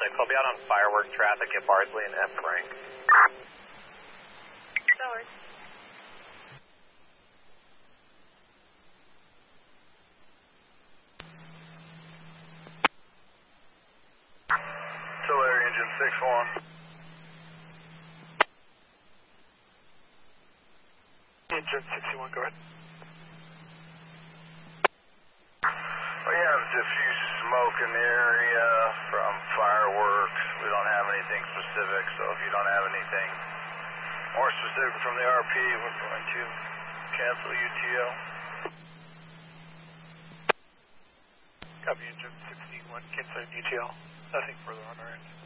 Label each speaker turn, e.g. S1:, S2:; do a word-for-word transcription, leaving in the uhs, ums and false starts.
S1: six, I'll be out on firework traffic at Bardsley and F. Frank.
S2: No worries.
S3: Artillery engine six one.
S4: Engine sixty-one, go ahead.
S3: We have diffuse smoke in the area from fireworks. We don't have anything specific, so if you don't have anything more specific from the R P, we're going to cancel U T O.
S4: Copy, engine sixty-one, cancel U T L. Nothing further on our end.